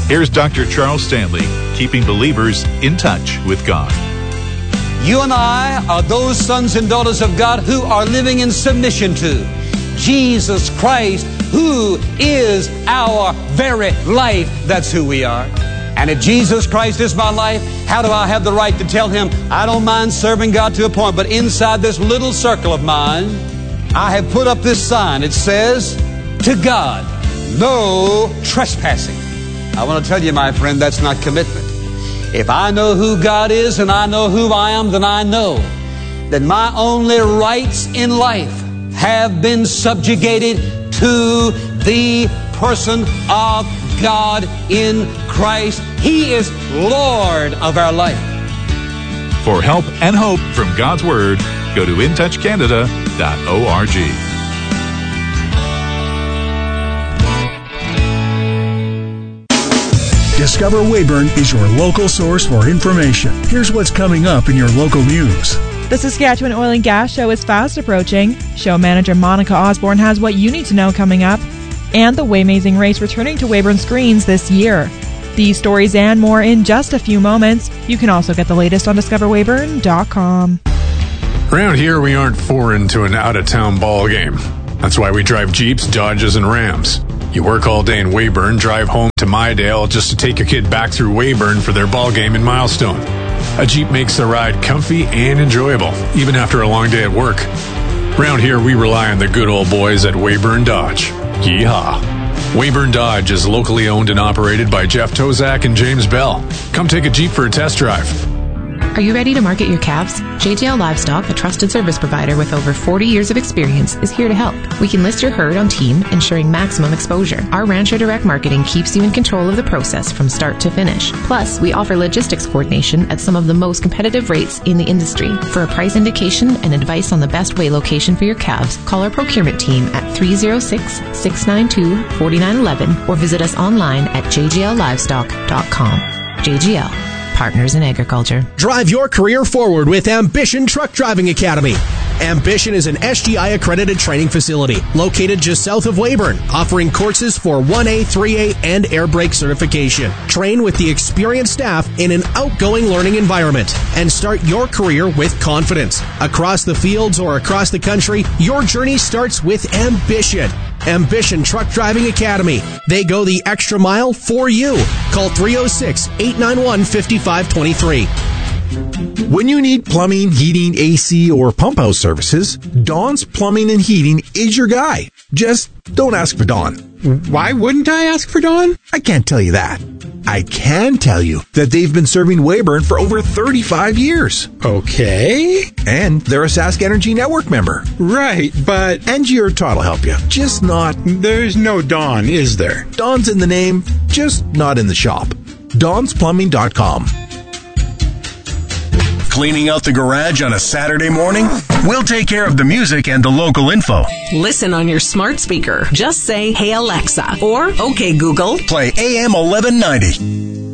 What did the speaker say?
Here's Dr. Charles Stanley, keeping believers in touch with God. You and I are those sons and daughters of God who are living in submission to Jesus Christ, who is our very life. That's who we are. And if Jesus Christ is my life, how do I have the right to tell Him, I don't mind serving God to a point, but inside this little circle of mine, I have put up this sign. It says, to God, no trespassing. I want to tell you, my friend, that's not commitment. If I know who God is and I know who I am, then I know that my only rights in life have been subjugated to the person of God in Christ. He is Lord of our life. For help and hope from God's Word, go to intouchcanada.org. Discover Weyburn is your local source for information. Here's what's coming up in your local news. The Saskatchewan Oil and Gas Show is fast approaching. Show manager Monica Osborne has what you need to know coming up. And the Waymazing Race returning to Weyburn screens this year. These stories and more in just a few moments. You can also get the latest on discoverweyburn.com. Around here, we aren't foreign to an out-of-town ball game. That's why we drive Jeeps, Dodges, and Rams. You work all day in Weyburn, drive home to Mydale just to take your kid back through Weyburn for their ball game in Milestone. A Jeep makes the ride comfy and enjoyable, even after a long day at work. Around here, we rely on the good old boys at Weyburn Dodge. Yeehaw! Weyburn Dodge is locally owned and operated by Jeff Tozak and James Bell. Come take a Jeep for a test drive. Are you ready to market your calves? JJL Livestock, a trusted service provider with over 40 years of experience, is here to help. We can list your herd on team, ensuring maximum exposure. Our Rancher Direct Marketing keeps you in control of the process from start to finish. Plus, we offer logistics coordination at some of the most competitive rates in the industry. For a price indication and advice on the best weigh location for your calves, call our procurement team at 306-692-4911 or visit us online at jjllivestock.com. JGL. Partners in Agriculture. Drive your career forward with Ambition Truck Driving Academy. Ambition is an SGI accredited training facility located just south of Weyburn, offering courses for 1A, 3A, and air brake certification. Train with the experienced staff in an outgoing learning environment and start your career with confidence. Across the fields or across the country, your journey starts with Ambition. Ambition Truck Driving Academy. They go the extra mile for you. Call 306-891-5523. When you need plumbing, heating, AC, or pump house services, Don's Plumbing and Heating is your guy. Just don't ask for Don. Why wouldn't I ask for Don? I can't tell you that. I can tell you that they've been serving Weyburn for over 35 years. Okay. And they're a Sask Energy Network member. Right, but... Angie or Todd will help you. Just not... There's no Don, is there? Don's in the name, just not in the shop. Don'sPlumbing.com. Cleaning out the garage on a Saturday morning? We'll take care of the music and the local info. Listen on your smart speaker. Just say, "Hey Alexa," or "Okay Google." Play AM 1190.